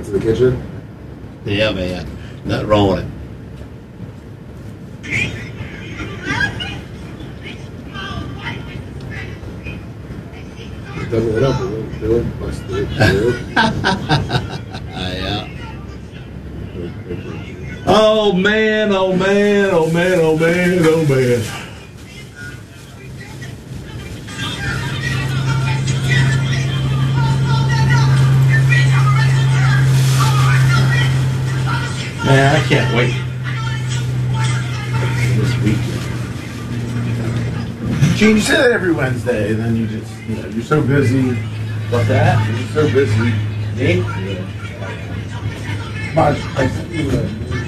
to the kitchen? Yeah, man. Nothing wrong with it. Double it up a little bit. Busted. Yeah. Oh man, oh man, oh man, oh man, oh man. Man, I can't wait this weekend. Gene, you say that every Wednesday, and then you just, you're so busy. What's that? You're so busy. Me? Come on, I sent you a